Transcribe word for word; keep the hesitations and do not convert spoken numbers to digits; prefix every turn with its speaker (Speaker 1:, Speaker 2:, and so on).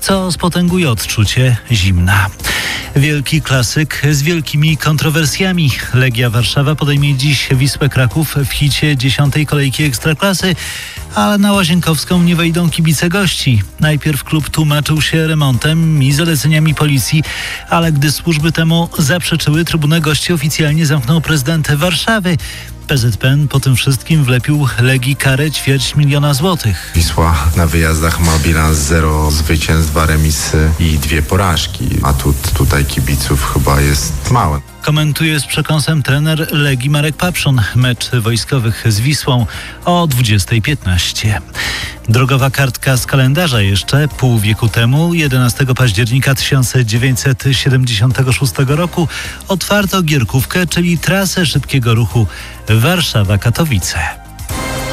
Speaker 1: co spotęguje odczucie zimna. Wielki klasyk z wielkimi kontrowersjami. Legia Warszawa podejmie dziś Wisłę Kraków w hicie dziesiątej kolejki Ekstraklasy, ale na Łazienkowską nie wejdą kibice gości. Najpierw klub tłumaczył się remontem i zaleceniami policji, ale gdy służby temu zaprzeczyły, trybunę gości oficjalnie zamknął prezydent Warszawy. P Z P N po tym wszystkim wlepił Legii karę ćwierć miliona złotych.
Speaker 2: Wisła na wyjazdach ma bilans zero zwycięstw, dwa remisy i dwie porażki. Atut tutaj kibiców chyba jest mały.
Speaker 1: Komentuje z przekąsem trener Legii Marek Papszun. Mecz wojskowych z Wisłą o dwudziestej piętnaście. Drogowa kartka z kalendarza jeszcze. Pół wieku temu, jedenastego października tysiąc dziewięćset siedemdziesiątego szóstego roku, otwarto gierkówkę, czyli trasę szybkiego ruchu Warszawa-Katowice.